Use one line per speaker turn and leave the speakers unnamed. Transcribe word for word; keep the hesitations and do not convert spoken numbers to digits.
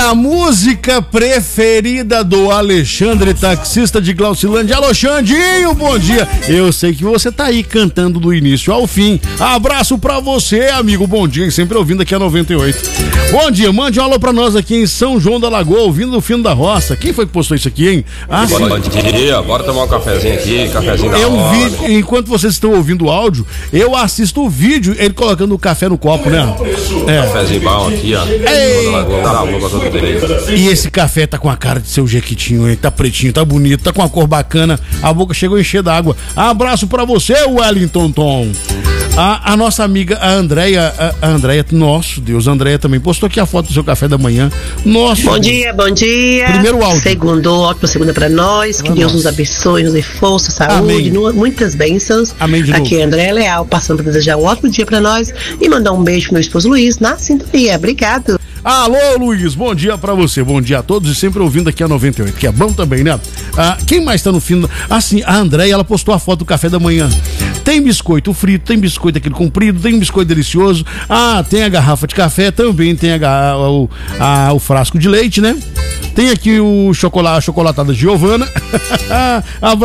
A música preferida do Alexandre, taxista de Glaucilândia. Alô, Xandinho, bom dia. Eu sei que você tá aí cantando do início ao fim. Abraço pra você, amigo. Bom dia, e sempre ouvindo aqui a noventa e oito. Bom dia, mande um alô pra nós aqui em São João da Lagoa, ouvindo o Fino da Roça. Quem foi que postou isso aqui, hein? Ah,
bom dia, bora tomar um cafezinho aqui, cafezinho da
eu
hora.
vi, enquanto vocês estão ouvindo o áudio, eu assisto o vídeo, ele colocando o café no copo, né?
É. Cafezinho bom aqui, ó.
E esse café tá com a cara de seu jequitinho, hein? Tá pretinho, tá bonito, tá com uma cor bacana. A boca chegou a encher d'água. Abraço pra você, Wellington Tom. A, a nossa amiga, a Andréia, a, a Andréia, nosso Deus, a Andréia também postou aqui a foto do seu café da manhã. Nossa.
Bom dia, bom dia.
Primeiro áudio.
Segundo, ótima segunda pra nós. Que
ah,
Deus
nossa.
nos abençoe, nos dê força, saúde, no, muitas bênçãos.
Amém de
Aqui
novo.
é a Andréia Leal, passando pra desejar um ótimo dia pra nós e mandar um beijo pro meu esposo Luiz na sintonia. Obrigado.
Alô, Luiz, bom dia pra você, bom dia a todos e sempre ouvindo aqui a noventa e oito, que é bom também, né? Ah, quem mais tá no fim? Ah, sim, a Andréia, ela postou a foto do café da manhã. Tem biscoito frito, tem biscoito aquele comprido, tem biscoito delicioso. Ah, tem a garrafa de café, também tem a, garra- o, a, o frasco de leite, né? Tem aqui o chocolate, a chocolatada Giovana.